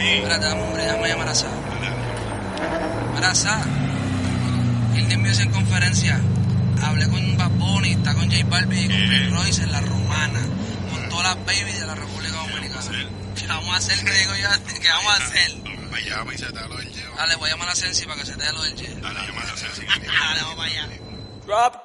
Espérate, hombre, déjame llamar a Sa. Mira, Sa, él te envió esa conferencia. Hablé con Bad Bunny, está con J Balvin y con Prince Royce en La Romana, con todas las babies de la República Dominicana. ¿Qué vamos a hacer? Te digo yo, ¿qué vamos a hacer? Llama y se te lo del J. Dale, voy a llamar a Sensi para que se te dé lo del J. Dale, llama a Sensi. Dale, vamos para allá. Drop